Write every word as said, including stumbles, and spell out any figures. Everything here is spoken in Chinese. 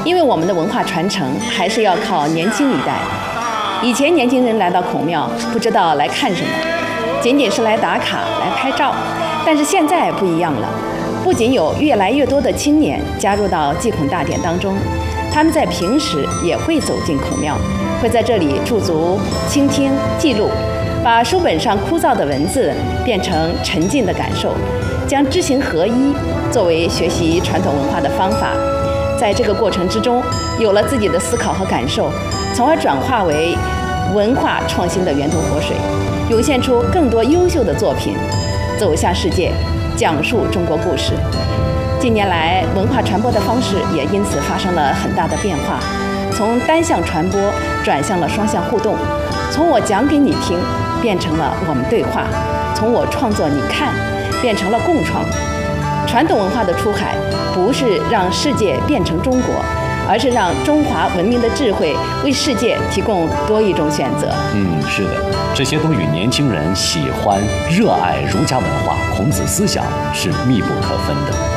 因为我们的文化传承还是要靠年轻一代。以前年轻人来到孔庙，不知道来看什么，仅仅是来打卡、来拍照。但是现在不一样了，不仅有越来越多的青年加入到祭孔大典当中，他们在平时也会走进孔庙，会在这里驻足、倾听、记录，把书本上枯燥的文字变成沉浸的感受，将知行合一作为学习传统文化的方法。在这个过程之中，有了自己的思考和感受，从而转化为文化创新的源头活水，涌现出更多优秀的作品，走向世界，讲述中国故事。近年来，文化传播的方式也因此发生了很大的变化，从单向传播转向了双向互动，从我讲给你听变成了我们对话，从我创作你看变成了共创。传统文化的出海，不是让世界变成中国，而是让中华文明的智慧为世界提供多一种选择。 嗯，是的，这些都与年轻人喜欢、热爱儒家文化、孔子思想是密不可分的。